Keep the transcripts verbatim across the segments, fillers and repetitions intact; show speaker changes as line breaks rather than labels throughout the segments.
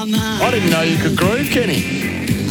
I didn't know you could groove, Kenny.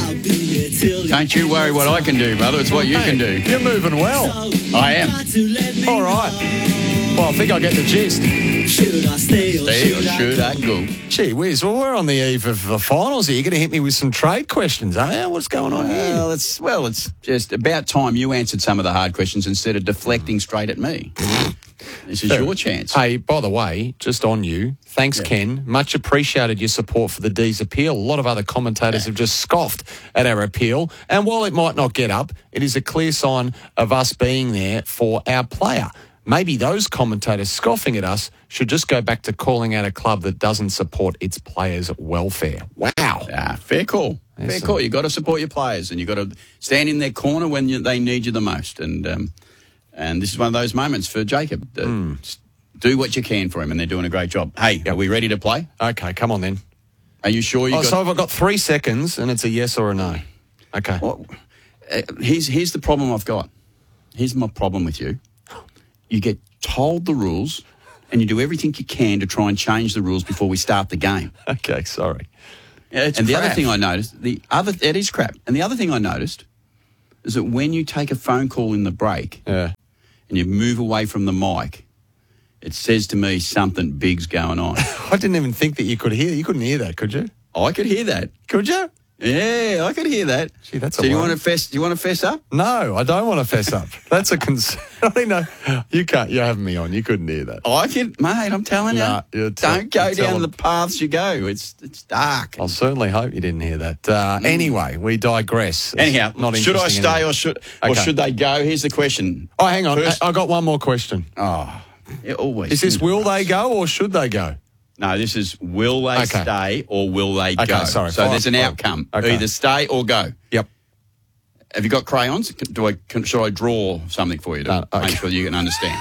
Don't you worry what I can do, brother. It's what you
Hey,
can do.
You're moving well.
I am.
All right. Well, I think I get the gist.
Should I stay or
Stay or
should I
should I go?
Gee whiz, well, we're on the eve of the finals here. You're going to hit me with some trade questions, are you? What's going on here?
Well, it's well, it's just about time you answered some of the hard questions instead of deflecting straight at me. This is your chance.
Hey, by the way, just on you, thanks,
Yeah.
Ken. Much appreciated your support for the D's appeal. A lot of other commentators have just scoffed at our appeal. And while it might not get up, it is a clear sign of us being there for our player. Maybe those commentators scoffing at us should just go back to calling out a club that doesn't support its players' welfare. Wow.
Ah, fair call.
Yes,
fair
sir.
call. You've got to support your players and you've got to stand in their corner when you, they need you the most. And um, and this is one of those moments for Jacob. Uh,
Hmm.
just do what you can for him, and they're doing a great job. Hey, are we ready to play?
Okay, come on then.
Are you sure you
Oh,
got...
so I've got three seconds and it's a yes or a no. Okay.
Well, uh, here's, here's the problem I've got. Here's my problem with you. You get told the rules and you do everything you can to try and change the rules before we start the game.
Okay, sorry.
Yeah,
it's
and the other
crap.
thing I noticed, the other it is crap. And the other thing I noticed is that when you take a phone call in the break
Yeah.
and you move away from the mic, it says to me something big's going on.
I didn't even think that you could hear. You couldn't hear that, could you?
I could hear that.
Could you?
Yeah, I could hear that.
Gee, that's
so
a
you
worry.
want to fess? You want to fess up?
No, I don't want to fess up. That's a concern. I know you can't. You're having me on. You couldn't hear that.
I can, mate. I'm telling you.
Nah, you're tell-
don't go
you're
down
telling-
the paths you go. It's it's dark.
I'll certainly hope you didn't hear that. Uh, Anyway, we digress. It's
Anyhow,
not
should I
interesting
stay
anymore.
or should or
Okay.
should they go? Here's the question.
Oh, hang on.
First-
I, I got one more question.
Oh, it always
Is this
seems-
will they go or should they go?
No, this is will they
Okay.
stay or will they
Okay,
go?
sorry,
so
fine,
there's an
fine.
outcome.
Okay.
Either stay or go.
Yep.
Have you got crayons? Can- Do I? Can, should I draw something for you to
No, okay.
make sure you can understand?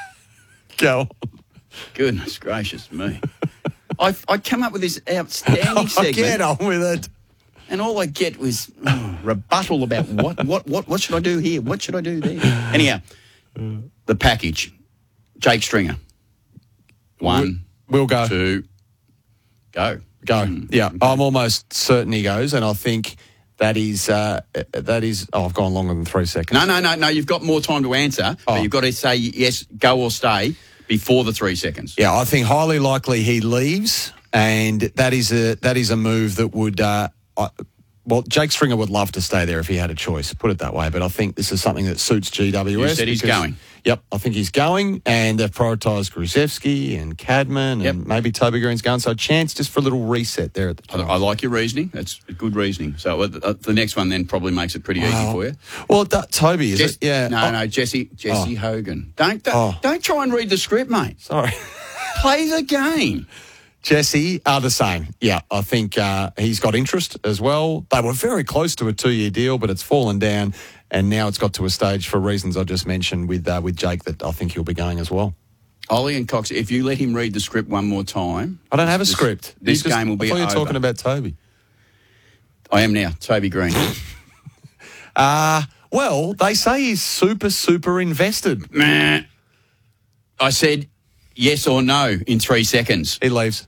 Go.
Goodness gracious me! I I come up with this outstanding
I
segment,
get on with it.
and all I get was oh, rebuttal about what what what what should I do here? What should I do there? Anyhow, the package. Jake Stringer. One,
We'll go.
two, go.
Go. Yeah, I'm almost certain he goes, and I think that is uh, that is. Oh, I've gone longer than three seconds.
No, no, no, no. You've got more time to answer,
Oh.
but you've got to say yes, go or stay before the three seconds.
Yeah, I think highly likely he leaves, and that is a that is a move that would. Uh, I, well, Jake Stringer would love to stay there if he had a choice. Put it that way, but I think this is something that suits G W S.
You said he's
because-
going.
Yep, I think he's going, and they've prioritised Gruzevsky and Cadman,
Yep.
and maybe Toby Green's going. So a chance just for a little reset there at the
I,
time.
I like your reasoning. That's good reasoning. So uh, the, uh, the next one then probably makes it pretty easy
Wow.
for you.
Well, that, Toby is
Jess-
it? Yeah.
No,
Oh,
no, Jesse Jesse
Oh.
Hogan. Don't don't,
Oh.
don't try and read the script, mate.
Sorry.
Play the game.
Jesse are the same. Yeah, I think uh, he's got interest as well. They were very close to a two-year deal, but it's fallen down, and now it's got to a stage for reasons I just mentioned with uh, with Jake that I think he'll be going as well.
Ollie and Cox, if you let him read the script one more time,
I don't have a
this-
script.
This
You just-
game will be
I thought you were
over.
talking about Toby.
I am now, Toby Green.
Uh, well, they say he's super, super invested.
Meh. I said yes or no in three seconds.
He leaves.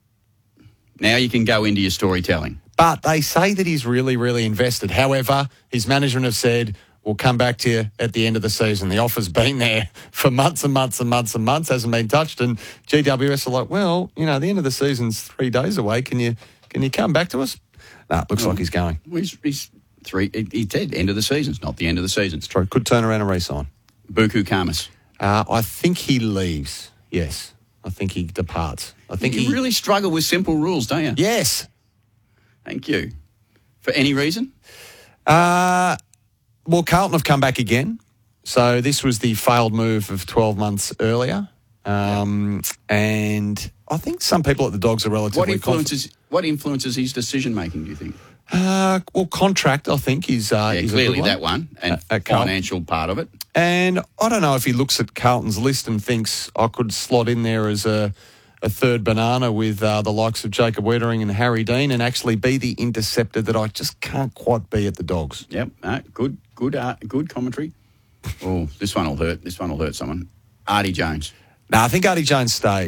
Now you can go into your storytelling.
But they say that he's really, really invested. However, his management have said, we'll come back to you at the end of the season. The offer's been there for months and months and months and months, hasn't been touched. And G W S are like, well, you know, the end of the season's three days away. Can you can you come back to us? No, looks like he's going.
Well, he's, he's three. He he said end of the season. It's not the end of the season.
True. Could turn around and re-sign.
Buku Kamas.
Uh, I think he leaves. Yes. I think he departs. I think
You
he...
really struggle with simple rules, don't you?
Yes.
Thank you. For any reason?
Uh, well, Carlton have come back again. So this was the failed move of twelve months earlier. Um, and I think some people at the Dogs are relatively
What influences what influences his decision making, do you think?
Uh, well, contract, I think, is, uh,
Yeah,
is
clearly
a good
that one and
At- at Carlton.
financial part of it.
And I don't know if he looks at Carlton's list and thinks I could slot in there as a, a third banana with uh, the likes of Jacob Wettering and Harry Dean and actually be the interceptor that I just can't quite be at the Dogs.
Yep. Uh, good good uh, good commentary. Oh, this one will hurt. This one will hurt someone. Artie Jones.
No, I think Artie Jones stays.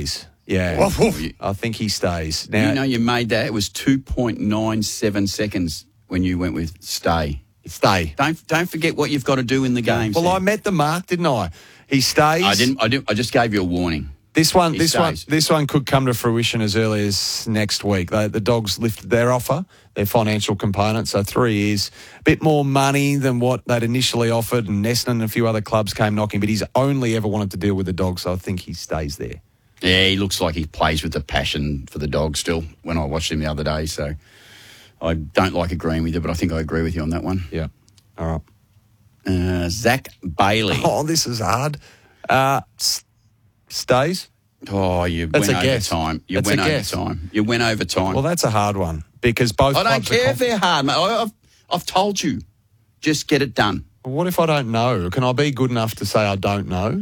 Yeah,
Oh, you,
I think he stays. Now,
you know you made that. It was two point nine seven seconds when you went with stay.
stay.
Don't don't forget what you've got to do in the game.
Well,
Sam.
I met the mark, didn't I? He stays.
I didn't. I didn't. I just gave you a warning.
This one,
He
this one,
stays.
this one could come to fruition as early as next week. They, the Dogs lifted their offer, their financial component, so three years, a bit more money than what they'd initially offered, and Essendon and a few other clubs came knocking, but he's only ever wanted to deal with the Dogs, so I think he stays there.
Yeah, he looks like he plays with a passion for the Dogs still. When I watched him the other day, so I don't like agreeing with you, but I think I agree with you on that one.
Yeah. All right.
Uh, Zach Bailey.
Oh, this is hard. Uh, s- stays.
Oh, you
That's
went
a
over
guess.
time. You
That's
went
a
over
guess.
time. You went over time.
Well, that's a hard one because both.
I don't
clubs are
care if
conf-
they're hard, mate. I- I've, I've told you. Just get it done.
What if I don't know? Can I be good enough to say I don't know?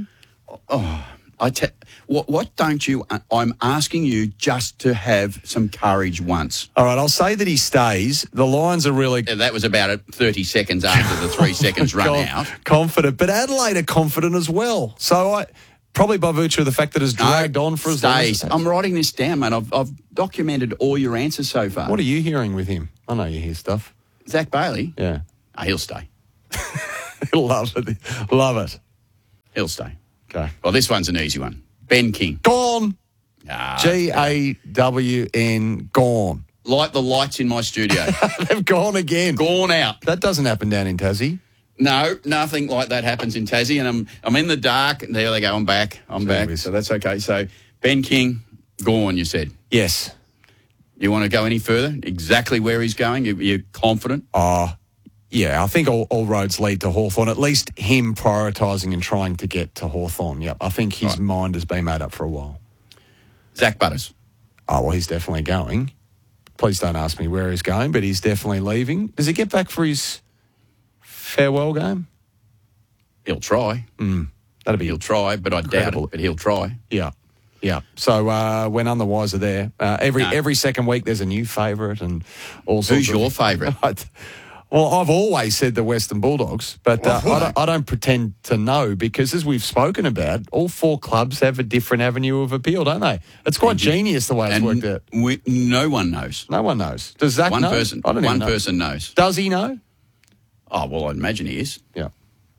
I te- what, what don't you... I'm asking you just to have some courage once.
All right, I'll say that he stays. The Lions are really
And that was about it thirty seconds after the three seconds run
con-
out.
confident, but Adelaide are confident as well. So I probably by virtue of the fact that it's dragged on for as long as
Stays.
it has.
I'm writing this down, mate. I've, I've documented all your answers so far.
What are you hearing with him? I know you hear stuff.
Zach Bailey?
Yeah,
Oh, he'll stay.
love it, love it.
He'll stay.
Okay,
Well, this one's an easy one. Ben King.
gone.
Ah,
G A W N gone.
light the lights in my studio.
They've gone again.
Gone out.
That doesn't happen down in Tassie.
No, nothing like that happens in Tassie, and I'm I'm in the dark. And there they go. I'm back. I'm
Gee
back.
whiz.
So that's okay. So Ben King, gone. You said.
Yes.
You want to go any further? Exactly where he's going? You, you're confident?
Oh, yeah, I think all, all roads lead to Hawthorn. At least him prioritising and trying to get to Hawthorn. Yep, I think his
Right.
mind has been made up for a while.
Zach Butters.
Oh, well, he's definitely going. Please don't ask me where he's going, but he's definitely leaving. Does he get back for his farewell game?
He'll try.
Mm, that'd be
He'll try, but I doubt
Incredible.
it. But he'll try.
Yeah, yeah. So uh, when none the wiser there, uh, every
No.
every second week there's a new favourite and all sorts
Who's
of-
your favourite?
Well, I've always said the Western Bulldogs, but uh, I, don't, I don't pretend to know because, as we've spoken about, all four clubs have a different avenue of appeal, don't they? It's quite genius the way it's
And
worked out.
we, no one knows.
No one knows. Does Zach
One
know?
person.
I don't even
One
know.
person knows.
Does he know?
Oh well, I imagine he is.
Yeah.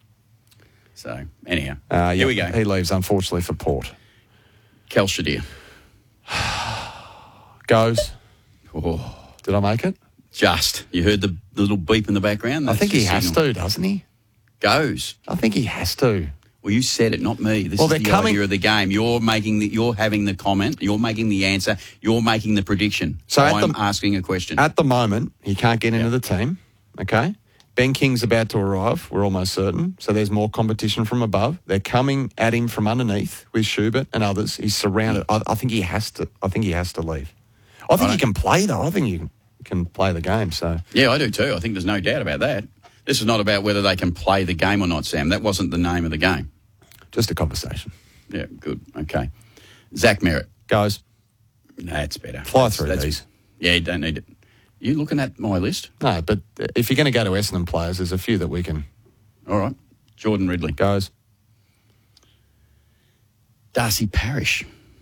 So anyhow,
Uh,
here
yeah,
we go.
He leaves, unfortunately, for Port.
Kel Shadir.
Goes.
Oh,
Did I make it?
just you heard the, the little beep in the background.
I
That's
think he
your
has
signal.
to, doesn't he?
Goes.
I think he has to.
Well, you said it, not me. This
Well,
is
they're
the
coming-
idea of the game. You're making the, you're having the comment. You're making the answer. You're making the prediction.
So at
I'm
the-
asking a question.
At the moment, he can't get into
Yeah.
the team. Okay. Ben King's about to arrive. We're almost certain. So there's more competition from above. They're coming at him from underneath with Schubert and others. He's surrounded. I, I think he has to. I think he has to leave. I think he can play though. I think he can play the game. So
Yeah, I do too. I think there's no doubt about that. This is not about whether they can play the game or not, Sam. That wasn't the name of the game.
just a conversation.
Yeah, good. Okay. Zach Merritt.
Goes.
That's better.
Fly
That's-
through
that's-
these.
Yeah, you don't need it. You looking at my list?
No, but if you're going to go to Essendon players, there's a few that we can.
All right. Jordan Ridley.
Goes.
Darcy Parish.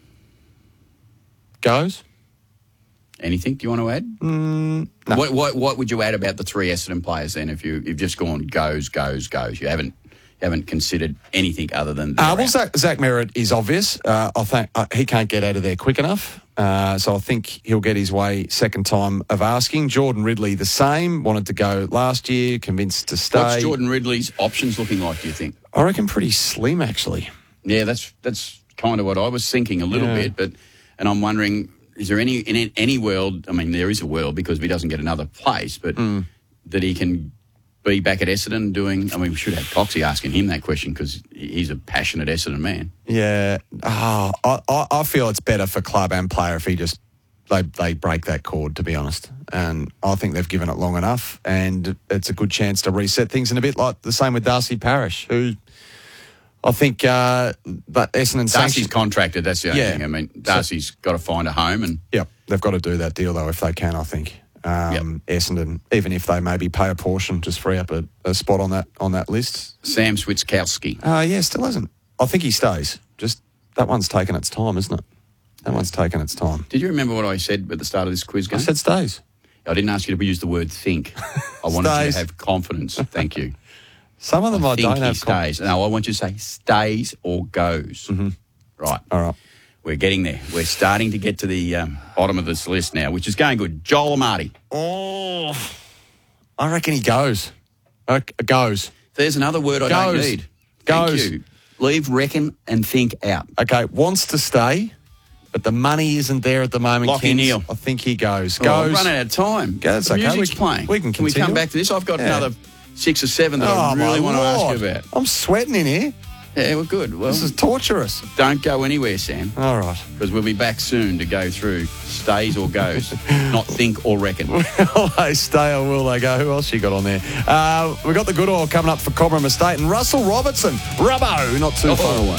Goes.
Anything do you want to add?
Mm, no.
What, what what would you add about the three Essendon players then? If you you've just gone goes goes goes, you haven't you haven't considered anything other than.
Uh, well, Zach, Zach Merritt is obvious. Uh, I think uh, he can't get out of there quick enough. Uh, so I think he'll get his way second time of asking. Jordan Ridley, the same. Wanted to go last year, convinced to stay.
What's Jordan Ridley's options looking like? Do you think?
I reckon pretty slim, actually.
Yeah, that's that's kind of what I was thinking a little
Yeah.
bit, but and I'm wondering, is there any in any world? I mean, there is a world because if he doesn't get another place, but
Mm.
that he can be back at Essendon doing. I mean, we should have Coxie asking him that question because he's a passionate Essendon man.
Yeah. Oh, I, I, I feel it's better for club and player if he just they they break that cord, to be honest. And I think they've given it long enough, and it's a good chance to reset things. And a bit like the same with Darcy Parish, who I think uh, that Essendon
Darcy's
sanctioned.
contracted. That's the only
Yeah.
thing. I mean, Darcy's got to find a home, and
Yep, they've got to do that deal though if they can. I think um, Essendon, even if they maybe pay a portion, just free up a, a spot on that on that list.
Sam Switzkowski.
Uh, yeah, still hasn't. I think he stays. Just that one's taken its time, isn't it? That one's taken its time.
Did you remember what I said at the start of this quiz game?
I said stays.
I didn't ask you to use the word think. I wanted you
Stays.
to have confidence. Thank you.
Some of them I,
I think
don't
he
have.
stays. No, I want you to say stays or goes.
Mm-hmm.
Right.
All right.
We're getting there. We're starting to get to the um, bottom of this list now, which is going good. Joel Amati.
Oh, I reckon he goes. Uh, goes.
There's another word I don't
Goes.
need. Thank
Goes.
you. Leave reckon and think out.
Okay, wants to stay, but the money isn't there at the moment.
Lockie
Kins.
Neal.
I think he goes.
Oh,
Goes.
I'm running out of time.
Yeah, that's
the
okay.
music's
We-
playing.
we can
Can we come
continue.
back to this? I've got
Yeah.
another six or seven that
Oh,
I really
my
want to ask
Lord.
you about.
I'm sweating in here.
Yeah, well, good. Well,
This is torturous.
don't go anywhere, Sam,
All right.
because we'll be back soon to go through stays or goes, not think or reckon.
Will they stay or will they go? Who else you got on there? Uh, we got the good oil coming up for Cobram Estate and Russell Robertson. Rubbo, not too
Oh.
far away.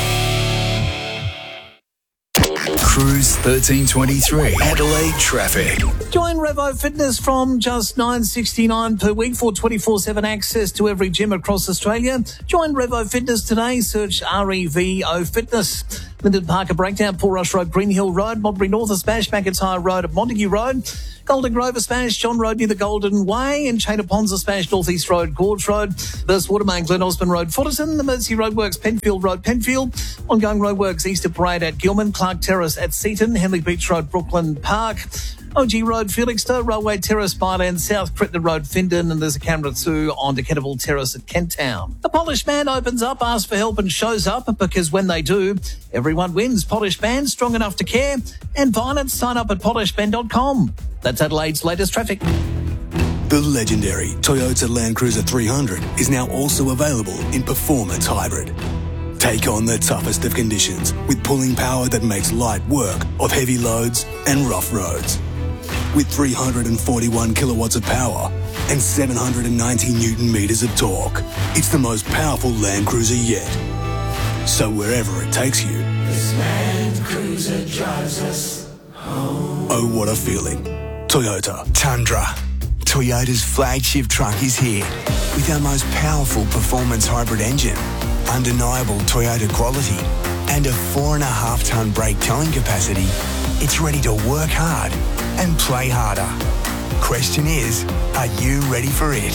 Cruise thirteen twenty-three. Adelaide traffic.
Join Revo Fitness from just nine dollars sixty-nine per week for twenty-four seven access to every gym across Australia. Join Revo Fitness today. Search R E V O Fitness. Lyndon Parker Breakdown, Paul Rush Road, Green Hill Road, Modbury North, a Smash, McIntyre Road at Montague Road, Golden Grove, a Smash, John Road near the Golden Way, and Chater Ponds, a Smash, North East Road, Gorge Road, Burst Watermain, Glen Osmond Road, Fullerton, the Mersey Roadworks, Penfield Road, Penfield, ongoing roadworks, Easter Parade at Gilman, Clark Terrace at Seaton, Henley Beach Road, Brooklyn Park, O G Road, Felixstowe, Railway Terrace, Byland, South Crittenden Road, Findon, and there's a camera too on Decatable Terrace at Kent Town. The Polished Man opens up, asks for help and shows up, because when they do, everyone wins. Polished Man, strong enough to care, and violence, sign up at polished man dot com. That's Adelaide's latest traffic.
The legendary Toyota Land Cruiser three hundred is now also available in Performance Hybrid. Take on the toughest of conditions with pulling power that makes light work of heavy loads and rough roads. With three hundred forty-one kilowatts of power and seven hundred ninety newton meters of torque, it's the most powerful Land Cruiser yet. So wherever it takes you, this Land Cruiser drives us home. Oh, what a feeling. Toyota Tundra. Toyota's flagship truck is here with our most powerful performance hybrid engine, undeniable Toyota quality, and a four and a half ton brake towing capacity. It's ready to work hard and play harder. Question is, are you ready for it?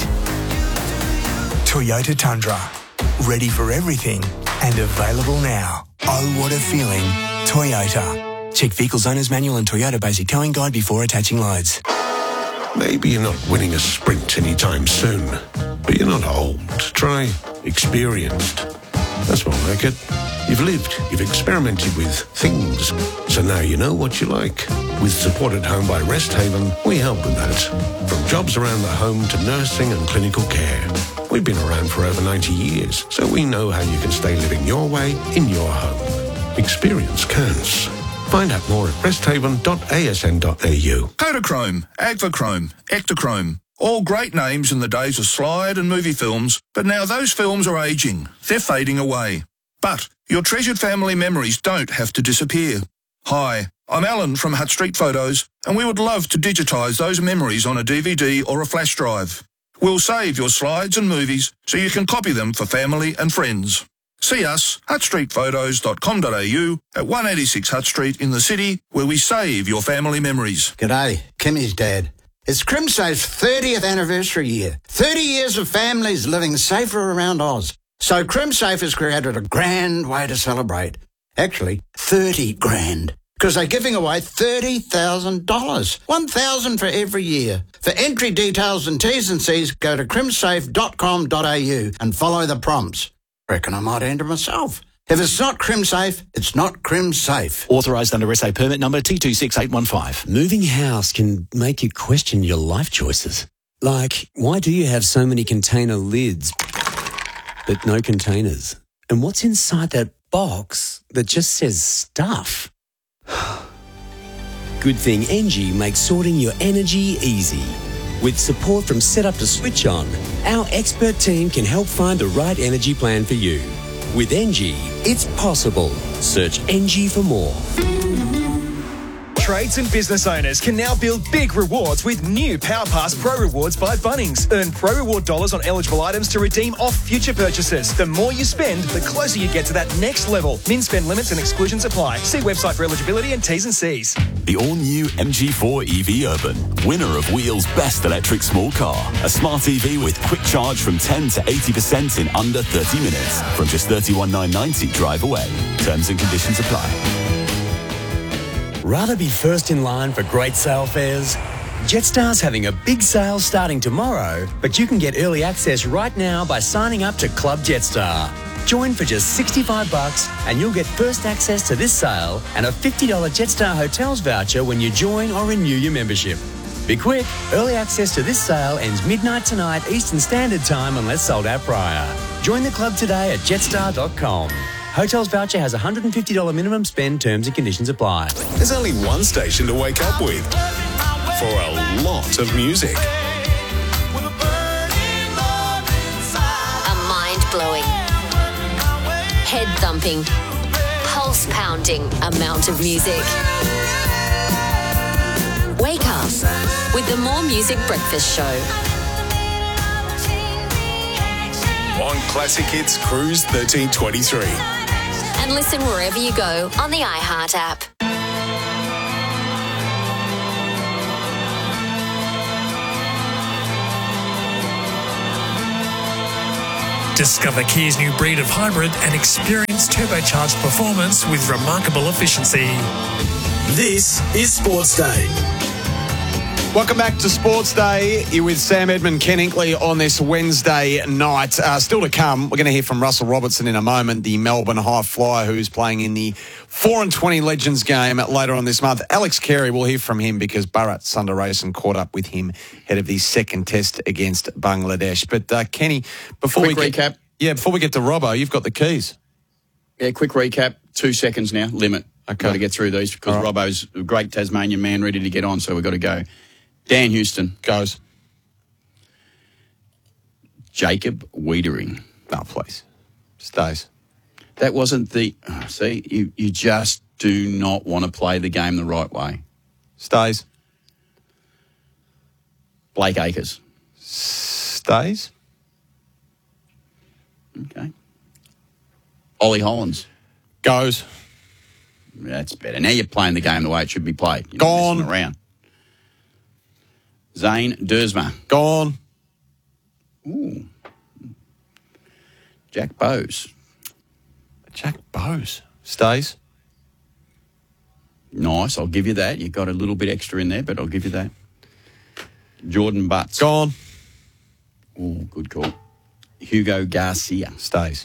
Toyota Tundra. Ready for everything and available now. Oh, what a feeling. Toyota. Check Vehicles Owner's Manual and Toyota Basic Towing Guide before attaching loads.
Maybe you're not winning a sprint anytime soon, but you're not old. Try experienced. That's more like it. You've lived, you've experimented with things, so now you know what you like. With Support at Home by Rest Haven, we help with that. From jobs around the home to nursing and clinical care. We've been around for over ninety years, so we know how you can stay living your way in your home. Experience counts. Find out more at rest haven dot a s n dot a u.
Kodachrome, Agvachrome, Ectochrome. All great names in the days of slide and movie films, but now those films are aging. They're fading away. But your treasured family memories don't have to disappear. Hi, I'm Alan from Hutt Street Photos, and we would love to digitise those memories on a D V D or a flash drive. We'll save your slides and movies so you can copy them for family and friends. See us, hutt street photos dot com dot a u, at one eighty-six Hutt Street in the city, where we save your family memories.
G'day, Kimmy's dad. It's CrimSafe's thirtieth anniversary year. thirty years of families living safer around Oz. So CrimSafe has created a grand way to celebrate. Actually, thirty grand. Because they're giving away thirty thousand dollars. one thousand dollars for every year. For entry details and T's and C's, go to crimsafe dot com dot a u and follow the prompts. Reckon I might enter myself. If it's not CrimSafe, it's not CrimSafe.
Authorised under S A permit number T two six eight one five.
Moving house can make you question your life choices. Like, why do you have so many container lids, but no containers? And what's inside that box that just says stuff? Good thing Engie makes sorting your energy easy. With support from Setup to Switch On, our expert team can help find the right energy plan for you. With Engie, it's possible. Search Engie for more.
Trades and business owners can now build big rewards with new PowerPass Pro Rewards by Bunnings. Earn Pro Reward dollars on eligible items to redeem off future purchases. The more you spend, the closer you get to that next level. Min spend limits and exclusions apply. See website for eligibility and T's and C's.
The all-new M G four E V Urban, winner of Wheel's Best Electric Small Car. A smart E V with quick charge from ten to eighty percent in under thirty minutes. From just thirty-one thousand nine hundred ninety drive away. Terms and conditions apply.
Rather be first in line for great sale fares? Jetstar's having a big sale starting tomorrow, but you can get early access right now by signing up to Club Jetstar. Join for just sixty-five bucks and you'll get first access to this sale and a fifty dollars Jetstar Hotels voucher when you join or renew your membership. Be quick, early access to this sale ends midnight tonight Eastern Standard Time unless sold out prior. Join the club today at jetstar dot com. Hotels voucher has a one hundred fifty dollars minimum spend, terms and conditions apply.
There's only one station to wake up with for a lot of music.
A mind-blowing, head-thumping, pulse-pounding amount of music. Wake up with the More Music Breakfast Show.
On Classic Hits Cruise thirteen twenty-three.
And listen wherever you go on the iHeart app.
Discover Kia's new breed of hybrid and experience turbocharged performance with remarkable efficiency.
This is Sports Day.
Welcome back to Sports Day. You're with Sam Edmund, Ken Inkley on this Wednesday night. Uh, still to come, we're going to hear from Russell Robertson in a moment, the Melbourne high flyer who's playing in the four and twenty Legends game later on this month. Alex Carey, we'll hear from him because Bharat Sundaresan caught up with him ahead of the second test against Bangladesh. But uh, Kenny, before
quick
we
recap.
Get, yeah, before we get to Robbo, you've got the keys.
Yeah, quick recap. Two seconds now, limit. Okay. Got to get through these because right. Robbo's a great Tasmanian man ready to get on, so we've got to go. Dan Houston.
Goes.
Jacob Wiedering.
No, please. Stays.
That wasn't the... Oh, see, you, you just do not want to play the game the right way.
Stays.
Blake Acres.
Stays.
Okay. Ollie Hollins.
Goes.
That's better. Now you're playing the game the way it should be played. You're
Gone.
Not messing around. Zane Dersma.
Gone.
Ooh. Jack Bowes.
Jack Bowes. Stays.
Nice, I'll give you that. You got a little bit extra in there, but I'll give you that. Jordan Butts.
Gone.
Oh, good call. Hugo Garcia.
Stays.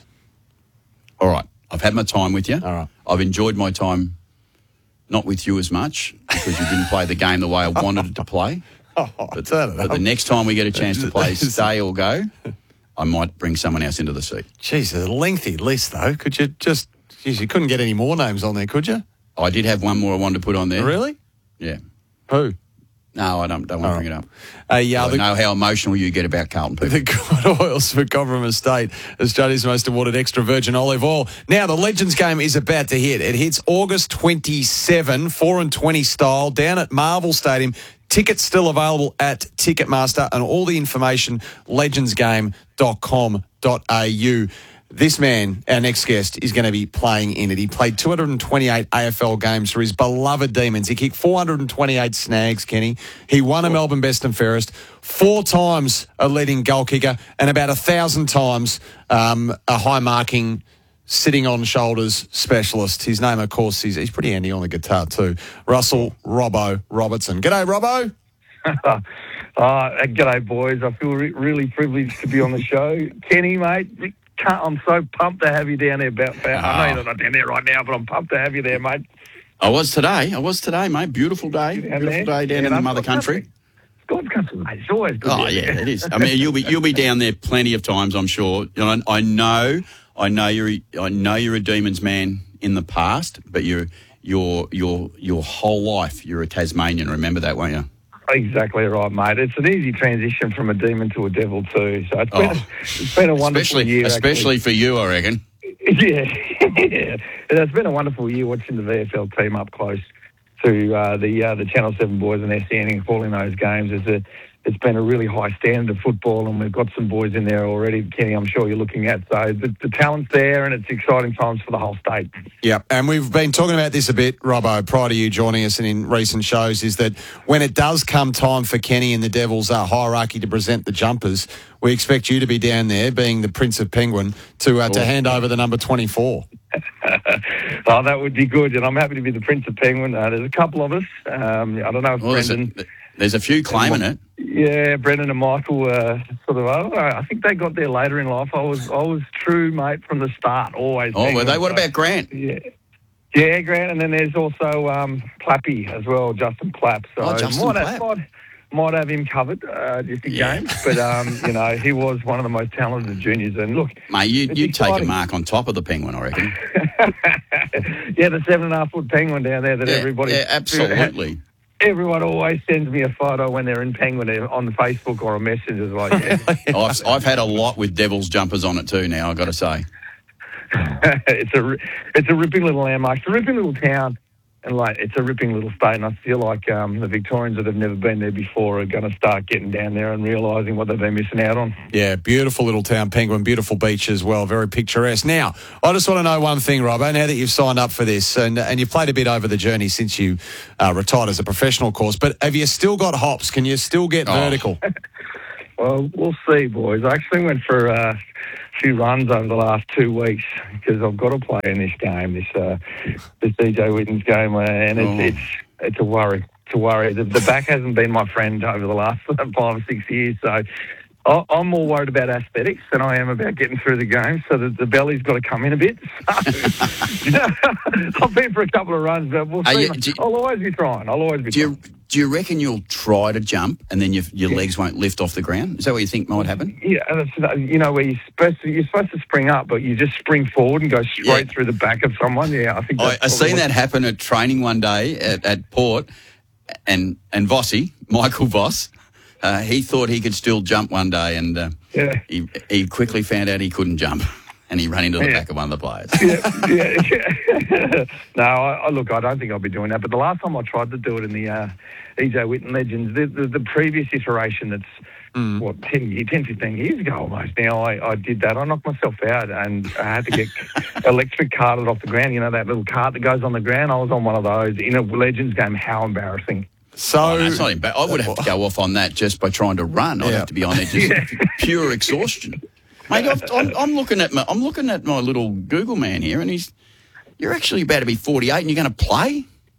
All right, I've had my time with you.
All right.
I've enjoyed my time, not with you as much, because you didn't play the game the way I wanted it to play.
Oh,
but, but the next time we get a chance to play stay or go, I might bring someone else into the seat.
Jeez, a lengthy list, though. Could you just... Geez, you couldn't get any more names on there, could you?
I did have one more I wanted to put on there.
Really?
Yeah.
Who?
No, I don't, don't want to bring it up.
Uh, yeah,
I
the,
know how emotional you get about Carlton people.
The good oils for Cobram Estate, Australia's most awarded extra virgin olive oil. Now, the Legends game is about to hit. It hits August twenty-seventh, four and twenty style, down at Marvel Stadium. Tickets still available at Ticketmaster, and all the information, legends game dot com dot a u. This man, our next guest, is going to be playing in it. He played two hundred twenty-eight A F L games for his beloved Demons. He kicked four hundred twenty-eight snags, Kenny. He won a Melbourne Best and Fairest, four times a leading goal kicker, and about a thousand times um, a high marking, sitting on shoulders specialist. His name, of course, he's, he's pretty handy on the guitar too. Russell Robbo Robertson. G'day, Robbo.
uh, g'day, boys. I feel re- really privileged to be on the show. Kenny, mate, can't, I'm so pumped to have you down there. About, about oh. I know you're not down there right now, but I'm pumped to have you there, mate.
I was today. I was today, mate. Beautiful day. Beautiful there. day down yeah, in the mother country.
Country. God's country, mate. It's always good.
Oh, yeah, it is. I mean, you'll be you'll be down there plenty of times, I'm sure. You know, I know, I know you're, I know you're a Demons man in the past, but you're your your your whole life you're a Tasmanian. Remember that, won't you?
Exactly right, mate. It's an easy transition from a demon to a devil too. So it's been, oh. a, it's been a wonderful
especially,
year.
Especially
actually.
for you, I reckon.
Yeah, yeah. It's been a wonderful year watching the V F L team up close. to uh, the uh, the Channel seven boys and S E N and calling those games. It's a It's been a really high standard of football, and we've got some boys in there already, Kenny, I'm sure you're looking at. So the, the talent's there, and it's exciting times for the whole state.
Yeah, and we've been talking about this a bit, Robbo, prior to you joining us and in recent shows, is that when it does come time for Kenny and the Devils uh, hierarchy to present the jumpers, we expect you to be down there, being the Prince of Penguin, to uh, to hand over the number twenty-four.
Oh, that would be good, and I'm happy to be the Prince of Penguin. Uh, there's a couple of us. Um, I don't know if
well,
Brendan...
There's a, there's a few claiming it.
Yeah, Brendan and Michael uh, sort of. Oh, I think they got there later in life. I was, I was true, mate, from the start. Always.
Oh, were they?
So,
what about Grant?
Yeah, yeah, Grant, and then there's also um, Clappy as well, Justin Clapp. So
oh, Justin
might,
Clapp.
Have, might, might have him covered uh, just in
Yeah.
games, but um, you know, he was one of the most talented juniors. And look,
Mate, you,
it's
you'd take a
exciting.
mark on top of the Penguin, I reckon.
Yeah, the seven and a half foot penguin down there that
Yeah,
everybody.
yeah, absolutely.
Everyone always sends me a photo when they're in Penguin on Facebook or a message. It's like, yeah.
I've, I've had a lot with Devils jumpers on it too now, I've got to say.
it's a it's a ripping little landmark. It's a ripping little town, and like it's a ripping little state. And I feel like um, the Victorians that have never been there before are going to start getting down there and realising what they've been missing out on.
Yeah, beautiful little town, Penguin, beautiful beach as well, very picturesque. Now, I just want to know one thing, Robbo, now that you've signed up for this, and and you've played a bit over the journey since you uh, retired as a professional, of course, but have you still got hops? Can you still get
Oh.
vertical?
Well, we'll see, boys. I actually went for uh, a few runs over the last two weeks because I've got to play in this game, this uh, this D J Whitten's game, uh, and it's,
Oh.
it's it's a worry. It's a worry. The, the back hasn't been my friend over the last five or six years, so I, I'm more worried about aesthetics than I am about getting through the game. So the, the belly's got to come in a bit. So, I've been for a couple of runs, but we'll
Are
see.
you- do you-
I'll always be trying. I'll always be
Do
trying.
you, do you reckon you'll try to jump and then your, your legs won't lift off the ground? Is that what you think might happen?
Yeah, and it's, you know, where you're supposed to, you're supposed to spring up, but you just spring forward and go straight
Yeah.
through the back of someone. Yeah, I think
I,
that's
I
probably
seen
what-
that happen at training one day at, at Port, and and Vossi, Michael Voss, uh, he thought he could still jump one day, and uh,
Yeah.
he he quickly found out he couldn't jump, and he ran into the
Yeah.
back of one of the players.
yeah, yeah, yeah. No, I, I, look, I don't think I'll be doing that. But the last time I tried to do it in the uh, E J Whitten Legends, the, the, the previous iteration that's,
Mm.
what, ten, ye- ten, fifteen years ago almost now, I, I did that. I knocked myself out and I had to get electric carted off the ground. You know, that little cart that goes on the ground? I was on one of those in a Legends game. How embarrassing.
So
Oh, no, it's not embar- I would have to go off on that just by trying to run. I'd
Yeah.
have to be on there just pure exhaustion. Mate, I've, I'm, I'm looking at my I'm looking at my little Google man here, and he's you're actually about to be forty-eight, and you're going to play.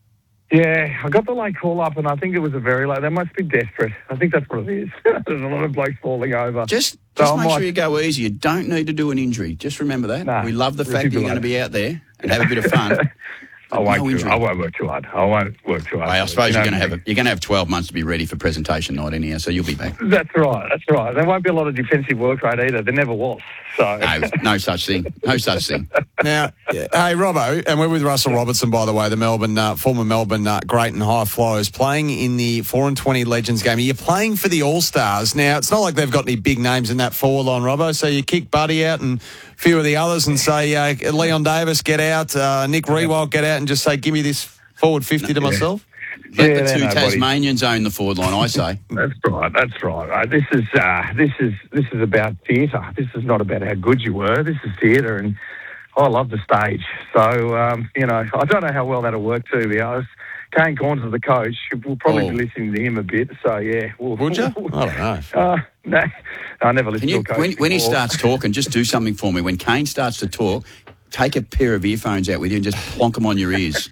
Yeah, I got the late call up, and I think it was a very late. They must be desperate. I think that's what it is. There's a lot of blokes falling over.
Just
So
just
I
make
might-
sure you go easy. You don't need to do an injury. Just remember that.
Nah,
we love the
we'll
fact that
keep
you're
it
going to
like
be out there and have a bit of fun.
I won't.
No
too,
injury.
I won't work too hard. I won't work too hard.
Well, I suppose
You
you're
know
going to have
me.
a, you're going to have twelve months to be ready for presentation night anyhow, so you'll be back.
That's right. That's right. There won't be a lot of defensive work rate either. There never was. So
No, no such thing. No such thing.
Now, hey, Robbo, and we're with Russell Robertson, by the way, the Melbourne, uh, former Melbourne uh, great and high flyers, playing in the four and twenty Legends game. You're playing for the All-Stars. Now, it's not like they've got any big names in that forward line, Robbo, so you kick Buddy out and a few of the others and say, uh, Leon Davis, get out, uh, Nick Rewalt, get out, and just say, give me this forward fifty to myself?
Let
Yeah,
the two
no, buddy.
Tasmanians own the forward line, I say.
that's right. That's right. right. This is uh, this is this is about theatre. This is not about how good you were. This is theatre, and I love the stage. So um, you know, I don't know how well that'll work too. To be honest, Kane Corns is the coach. We'll probably
Oh.
be listening to him a bit. So yeah, we'll,
Would you? I don't know.
Uh, no, I never listened
Can you,
to a coach
when, when he
before.
starts talking, just do something for me. When Kane starts to talk, take a pair of earphones out with you and just plonk them on your ears.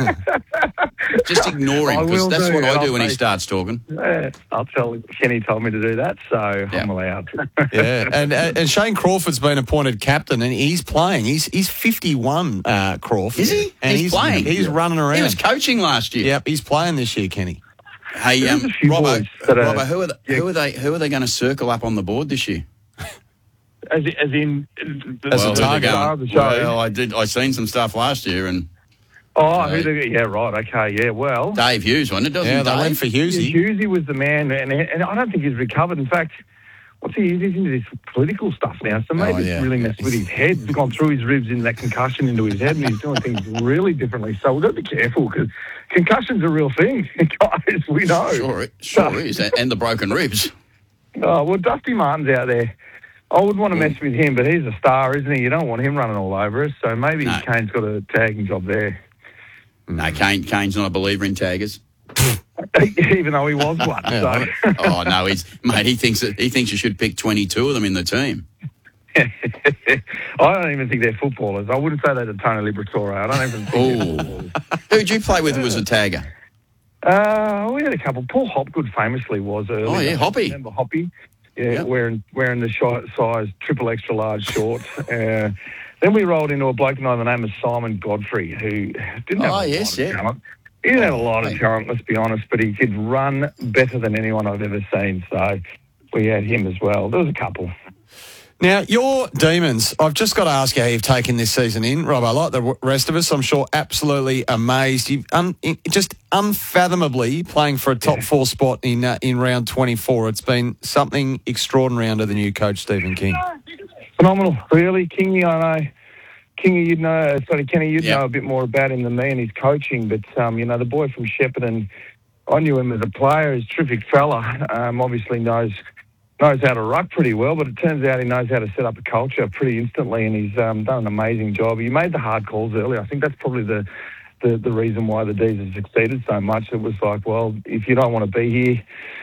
Just ignore
I
him, because
will
that's
do,
what I
and
do
I'll
when he
say-
starts talking.
Yeah, I'll tell Kenny told me to do that, so I'm allowed.
Yeah, and uh, and Shane Crawford's been appointed captain, and he's playing. He's he's fifty-one, uh, Crawford.
Is he?
And
He's playing?
He's running around.
He was coaching last year.
Yep, he's playing this year, Kenny.
Hey,
There's
um,
a few
Robbo,
boys that are-
Robbo, who are the, who are they? Who are they going to circle up on the board this year?
As, as in, the,
As a
the
target.
star of the show.
Well, I did. I seen some stuff last year, and
oh, who the, yeah, right, okay, yeah, well.
Dave Hughes, wasn't it? Doesn't
Yeah, they
Dave?
went for Hughesy.
Hughesy was the man, and, and I don't think he's recovered. In fact, what's he? He's into this political stuff now, so maybe
Oh, yeah.
it's really messed with his head. It's gone through his ribs in that concussion into his head, and he's doing things really differently. So we've got to be careful because concussion's a real thing, guys. We know.
Sure, it sure is, and and the broken ribs.
Oh, well, Dusty Martin's out there. I would want to mess with him, but he's a star, isn't he? You don't want him running all over us, so maybe
No.
Kane's got a tagging job there.
No, Kane, Kane's not a believer in taggers.
Even though he was one. So.
Oh no, he's mate. He thinks that he thinks you should pick twenty-two of them in the team.
I don't even think they're footballers. I wouldn't say that to Tony Liberatore. I don't even think they're footballers.
Who'd you play with who was a tagger?
Uh, we had a couple. Paul Hopgood famously was early.
Oh, yeah, Hoppy.
Remember Hoppy? Yeah,
Yep.
wearing wearing the shi size triple extra large shorts. Uh, then we rolled into a bloke by the name of Simon Godfrey, who didn't have
Oh,
a
yes,
lot of
yeah.
talent. He didn't have a lot of talent, let's be honest, but he could run better than anyone I've ever seen. So we had him as well. There was a couple.
Now, your Demons, I've just got to ask you how you've taken this season in. Robbo, like the rest of us, I'm sure absolutely amazed. You've un- just unfathomably playing for a top four spot in uh, in round twenty-four. It's been something extraordinary under the new coach, Stephen King.
Phenomenal, really. Kingy, I know. Kingy, you'd know, sorry, Kenny, you'd
Yep.
know a bit more about him than me and his coaching, but, um, you know, the boy from Shepparton, I knew him as a player. He's a terrific fella. Um, obviously knows knows how to ruck pretty well, but it turns out he knows how to set up a culture pretty instantly, and he's um, done an amazing job. He made the hard calls early. I think that's probably the, the, the reason why the D's have succeeded so much. It was like, well, if you don't want to be here,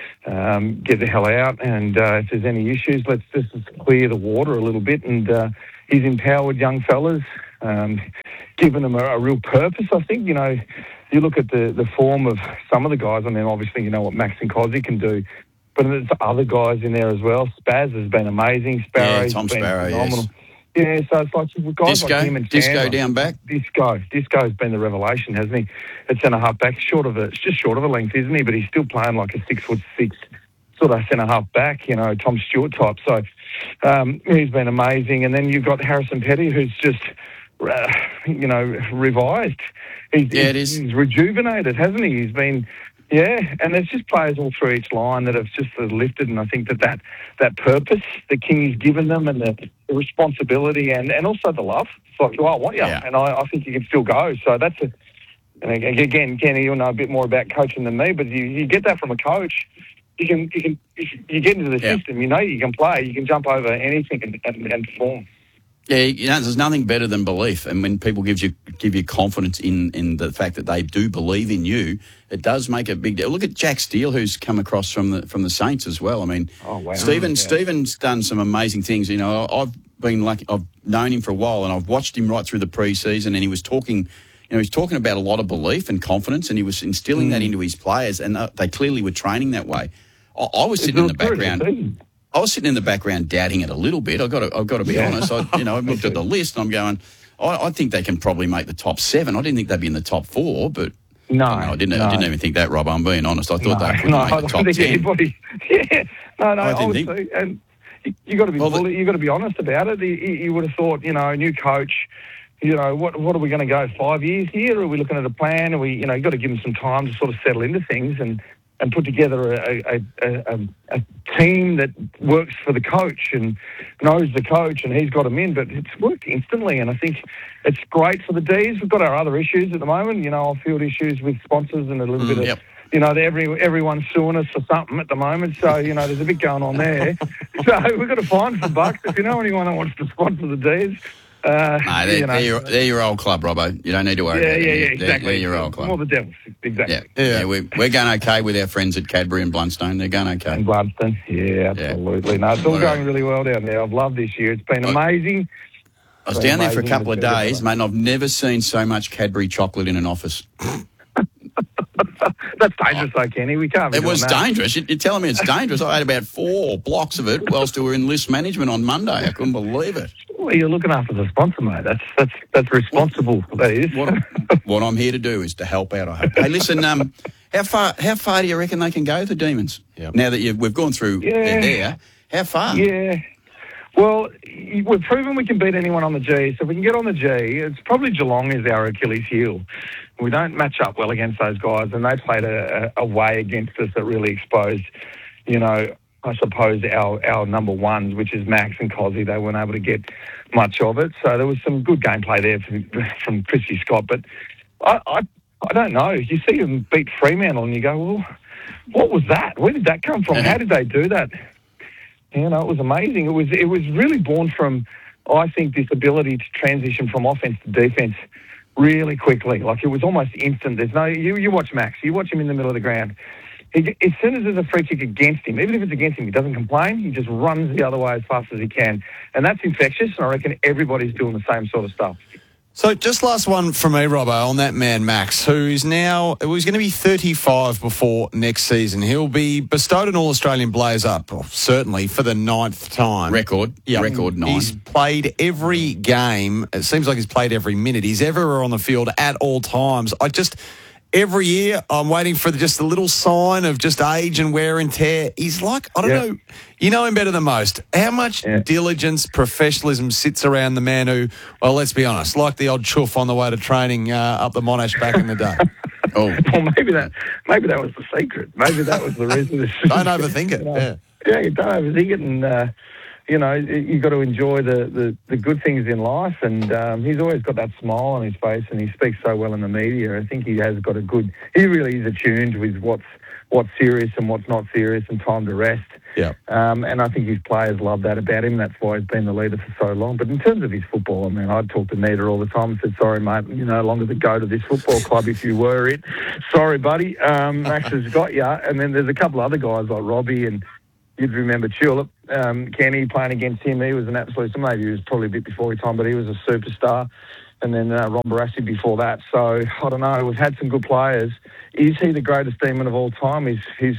um, get the hell out, and uh, if there's any issues, let's just clear the water a little bit. And uh, he's empowered young fellas, um, given them a, a real purpose. I think, you know, you look at the, the form of some of the guys, and then obviously you know what Max and Cozzy can do, but there's other guys in there as well. Spaz has been amazing. Sparrow's
Yeah, Tom
been
Sparrow,
phenomenal.
yes.
Yeah, so it's like guys
Disco?
like him and
Disco
Chandler.
down back?
Disco. Disco's been the revelation, hasn't he? At centre half back, short of a, it's just short of a length, isn't he? But he's still playing like a six foot six sort of centre half back, you know, Tom Stewart type. So um, he's been amazing. And then you've got Harrison Petty, who's just, uh, you know, revised. He's,
Yeah, it
he's,
is.
he's rejuvenated, hasn't he? He's been. Yeah, and there's just players all through each line that have just sort of lifted, and I think that that, that purpose the King's given them, and the, the responsibility, and, and also the love. It's like, well, I want you,
Yeah.
and I, I think you can still go. So that's a, and again, Kenny, you'll know a bit more about coaching than me, but you, you get that from a coach. You can, you can, you get into the
Yeah.
system. You know, you can play. You can jump over anything and, and, and perform.
Yeah, you know, there's nothing better than belief, and when people give you give you confidence in, in the fact that they do believe in you, it does make a big deal. Look at Jack Steele, who's come across from the from the Saints as well. I mean,
Oh, wow.
Stephen
Yeah.
Stephen's done some amazing things. You know, I've been lucky. I've known him for a while, and I've watched him right through the preseason, and he was talking. You know, he's talking about a lot of belief and confidence, and he was instilling
Mm.
that into his players, and uh, they clearly were training that way. I, I was sitting in the background. I was sitting in the background doubting it a little bit. I've got to, I've got to be
Yeah.
honest. I, you know, I looked at the list and I'm going, I, I think they can probably make the top seven. I didn't think they'd be in the top four, but
No,
I, I didn't.
no.
I didn't even think that, Rob. I'm being honest. I thought
no,
they could
no,
make
I
the
don't
top
think
ten.
anybody. Yeah, no, no,
I didn't
obviously,
think-
and you, you got to be
Well, the-
bully, you got to be honest about it. You, you would have thought, you know, a new coach. You know, what what are we going to go five years here? Are we looking at a plan? Are we, you know, you got to give them some time to sort of settle into things and, and put together a a, a, a a team that works for the coach and knows the coach, and he's got them in. But it's worked instantly, and I think it's great for the D's. We've got our other issues at the moment, you know, off-field issues with sponsors and a little
Mm,
bit of,
yep.
you know, every everyone's suing us for something at the moment. So, you know, there's a bit going on there. So we've got to find some bucks. If you know anyone that wants to sponsor the D's, uh,
No, they're,
you know.
they're, your, they're your old club, Robbo. You don't need to worry
Yeah,
about
yeah,
them.
yeah,
They're-
exactly.
They're, your old club.
More the Devils, exactly.
Yeah, yeah. we're, we're going okay with our friends at Cadbury and Blundstone. They're going okay.
And Gladstone, yeah, absolutely. No, it's all
Whatever.
going really well down there. I've loved this year. It's been amazing.
I was
Been
down there for a
amazing.
couple of
It's been
days, mate, and I've never seen so much Cadbury chocolate in an office.
That's dangerous, though, Kenny. We can't be
It
doing
was
that.
dangerous. You- You're telling me it's dangerous. I had about four blocks of it whilst we were in list management on Monday. I couldn't believe it.
Well, you're looking after the sponsor, mate. That's that's that's responsible. That is.
What, what I'm here to do is to help out. I hope. Hey, listen. Um, how far? How far do you reckon they can go, the Demons? Now that you've, we've gone through
Yeah.
there, how far?
Yeah. Well, y- we've proven we can beat anyone on the G. So if we can get on the G, it's probably Geelong is our Achilles heel. We don't match up well against those guys, and they played a, a, a way against us that really exposed, you know, I suppose, our, our number ones, which is Max and Cozzy. They weren't able to get much of it. So there was some good gameplay there from, from Christy Scott. But I, I, I don't know. You see them beat Fremantle and you go, well, what was that? Where did that come from? How did they do that? You know, it was amazing. It was it was really born from, I think, this ability to transition from offence to defence really quickly. Like, it was almost instant. There's no, you, you watch Max, you watch him in the middle of the ground. He, as soon as there's a free kick against him, even if it's against him, he doesn't complain. He just runs the other way as fast as he can. And that's infectious, and I reckon everybody's doing the same sort of stuff.
So just last one from me, Robbo, on that man Max, who is now, who's going to be thirty-five before next season. He'll be bestowed an All-Australian blazer, well, certainly, for the ninth time.
Record.
Yep.
Record nine.
He's played every game. It seems like he's played every minute. He's everywhere on the field at all times. I just... Every year, I'm waiting for just a little sign of just age and wear and tear. He's like, I don't
yeah.
know, you know him better than most. How much yeah. diligence, professionalism sits around the man who, well, let's be honest, like the odd chuff on the way to training uh, up the Monash back in the day.
oh, well, maybe that, maybe that was the secret. Maybe that was the reason.
Don't overthink it.
You know,
yeah,
yeah, you don't overthink it, and uh, you know, you've got to enjoy the, the, the good things in life, and um, he's always got that smile on his face, and he speaks so well in the media. I think he has got a good, he really is attuned with what's what's serious and what's not serious, and time to rest.
Yeah.
Um, and I think his players love that about him. That's why he's been the leader for so long. But in terms of his football, I mean, I'd talk to Nita all the time and said, sorry, mate, you're no longer the go to this football club if you were it. Sorry, buddy. Um, Max has got you. And then there's a couple of other guys like Robbie, and you'd remember Tulip, um, Kenny playing against him. He was an absolute, so maybe he was probably a bit before his time, but he was a superstar. And then uh, Ron Barassi before that. So, I don't know, we've had some good players. Is he the greatest demon of all time? He's, he's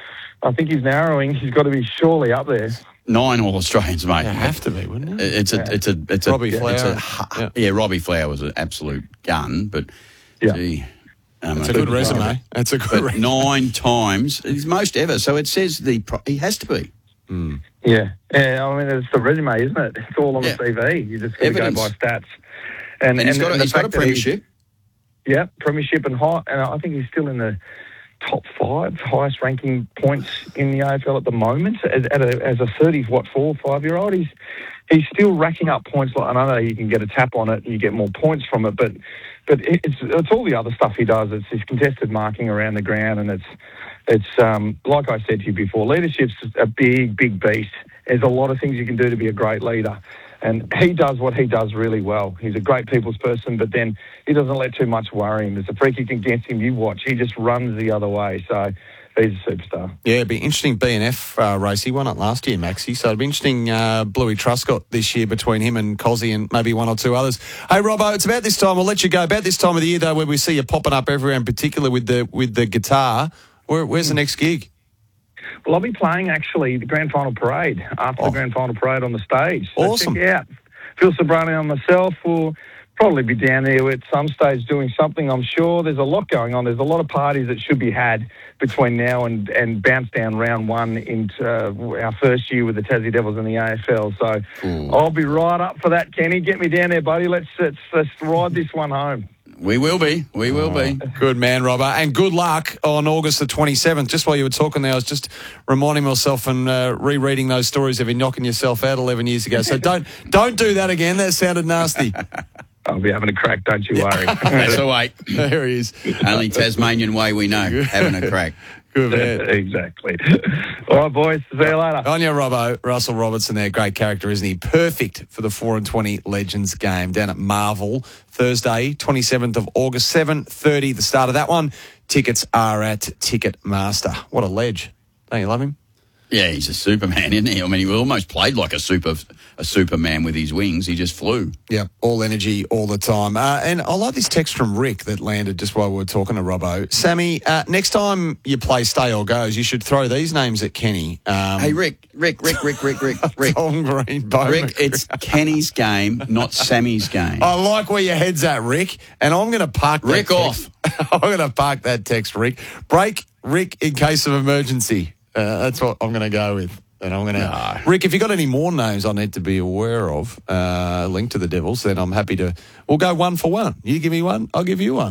I think he's narrowing. He's got to be surely up there.
Nine All Australians, mate.
Yeah, have to be, wouldn't it?
It's a,
yeah.
it's a, it's a,
Robbie Flower.
It's a, yeah. yeah, Robbie Flower was an absolute gun, but
yeah.
gee, um,
That's a good resume. That's a good resume.
Nine times, his most ever. So it says the he has to be.
Mm.
Yeah, yeah. I mean, it's the resume, isn't it? It's all on yeah. the C V. You just got to go by stats.
And, and he's and, got, and he's got a premiership.
He, yeah, premiership and high. And I think he's still in the top five highest ranking points in the A F L at the moment. As, at a, as a thirty, what, four, five year old, he's he's still racking up points. Like, I know you can get a tap on it and you get more points from it, but but it's it's all the other stuff he does. It's his contested marking around the ground, and it's it's um, like I said to you before, leadership's a big, big beast. There's a lot of things you can do to be a great leader. And he does what he does really well. He's a great people's person, but then he doesn't let too much worry him. There's a free kick against him, you watch. He just runs the other way. So he's a superstar.
Yeah, it'd be interesting B N F uh, race. He won it last year, Maxie. So it'd be interesting uh, Bluey Truscott this year between him and Cozzy and maybe one or two others. Hey, Robbo, it's about this time. We'll let you go. About this time of the year, though, where we see you popping up everywhere, in particular with the with the guitar. Where, where's the next gig?
Well, I'll be playing, actually, the Grand Final Parade, after oh. the Grand Final Parade on the stage. So
awesome.
Check it out. Phil Sobrani and myself will probably be down there at some stage doing something, I'm sure. There's a lot going on. There's a lot of parties that should be had between now and, and bounce down round one into uh, our first year with the Tassie Devils in the A F L. So Ooh. I'll be right up for that, Kenny. Get me down there, buddy. Let's, let's, let's ride this one home.
We will be. We will oh, be.
Good man, Robbo. And good luck on August the twenty-seventh. Just while you were talking there, I was just reminding myself and uh, rereading those stories of you knocking yourself out eleven years ago. So don't don't do that again. That sounded nasty.
I'll be having a crack, don't you worry.
That's all right.
There he is.
Only Tasmanian way we know, having a crack.
Good man.
Exactly. All right, boys. See you later.
On your Robbo, Russell Robertson there. Great character, isn't he? Perfect for the four and twenty Legends game down at Marvel. Thursday, twenty-seventh of August, seven thirty, the start of that one. Tickets are at Ticketmaster. What a ledge. Don't you love him?
Yeah, he's a Superman, isn't he? I mean, he almost played like a super a Superman with his wings. He just flew.
Yeah, all energy all the time. Uh, and I like this text from Rick that landed just while we were talking to Robbo. Sammy, uh, next time you play Stay or Goes, you should throw these names at Kenny. Um,
hey, Rick, Rick, Rick, Rick, Rick, Rick, Rick.
Tom Green, Bo
Rick,
McGregor.
It's Kenny's game, not Sammy's game.
I like where your head's at, Rick, and I'm going to park that
Rick
text.
off.
I'm going to park that text, Rick. Break Rick in case of emergency. Uh, that's what I'm going to go with. And I'm going to... No. Rick, if you've got any more names I need to be aware of, uh, linked to the Devils, then I'm happy to... We'll go one for one. You give me one, I'll give you one.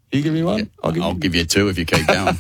You give me one?
Yeah,
I'll give
I'll
you
give you two if you keep going.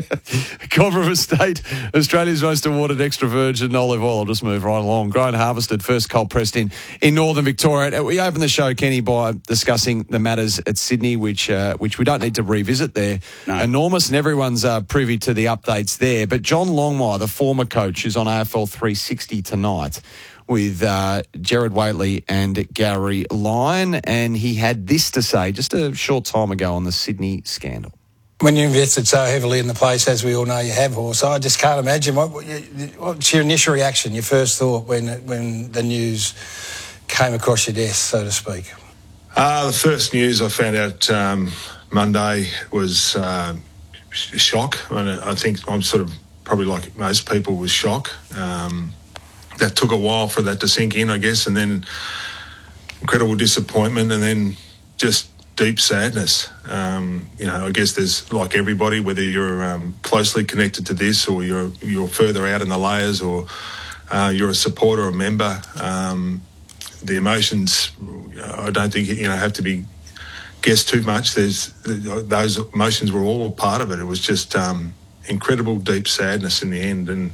Cobra Estate, Australia's most awarded extra virgin olive oil. I'll just move right along. Grown, harvested, first cold pressed in, in northern Victoria. We opened the show, Kenny, by discussing the matters at Sydney, which uh, which we don't need to revisit. They're no. enormous, and everyone's uh, privy to the updates there. But John Longmire, the former coach, who's on A F L three sixty tonight with uh, Gerard Whateley and Gary Lyon, and he had this to say just a short time ago on the Sydney scandal.
When you invested so heavily in the place, as we all know you have, Horse, I just can't imagine. What, what, what's your initial reaction, your first thought when when the news came across your desk, so to speak?
Uh, the first news I found out um, Monday was uh, shock. I, mean, I think I'm sort of probably like most people was shock. Um, that took a while for that to sink in, I guess, and then incredible disappointment, and then just deep sadness. Um, you know, I guess there's, like everybody, whether you're um, closely connected to this or you're you're further out in the layers or uh, you're a supporter or a member, um, the emotions, I don't think, you know, have to be guessed too much. There's those emotions were all part of it. It was just um, incredible deep sadness in the end, and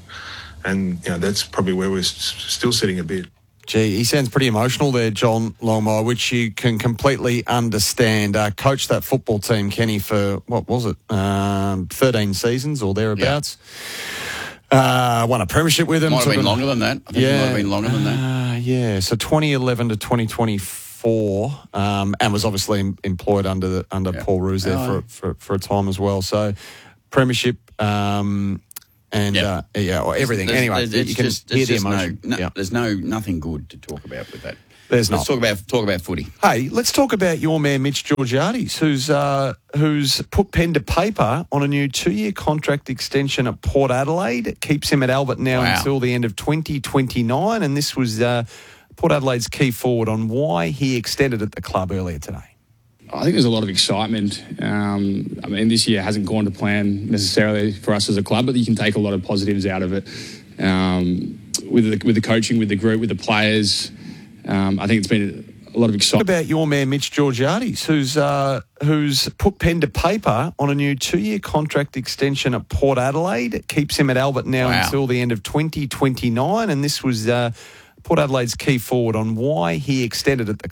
and you know that's probably where we're s- still sitting a bit.
Gee, he sounds pretty emotional there, John Longmire, which you can completely understand. Uh, coached that football team, Kenny, for, what was it, um, thirteen seasons or thereabouts. Yeah. Uh, won a premiership with them.
Might have been
of,
longer than that. I think
yeah,
it might have been longer than that.
Uh, yeah, so twenty eleven to twenty twenty-four, um, and was obviously em- employed under the, under yeah. Paul Roos there oh, for, for for a time as well. So premiership... Um, And yep. uh, yeah, or everything.
There's,
anyway,
there's,
you can
just,
hear the
just
emotion.
No, no,
yeah.
There's no nothing good to talk about with that.
There's
let's
not.
talk about talk about footy.
Hey, let's talk about your man Mitch Georgiades, who's uh, who's put pen to paper on a new two-year contract extension at Port Adelaide. It keeps him at Albert now wow. until the end of twenty twenty-nine, and this was uh, Port Adelaide's key forward on why he extended at the club earlier today.
I think there's a lot of excitement. Um, I mean, this year hasn't gone to plan necessarily for us as a club, but you can take a lot of positives out of it. Um, with the, with the coaching, with the group, with the players, um, I think it's been a lot of excitement.
What about your man Mitch Georgiades, who's uh, who's put pen to paper on a new two-year contract extension at Port Adelaide. It keeps him at Albert now wow. until the end of twenty twenty-nine, and this was uh, Port Adelaide's key forward on why he extended at the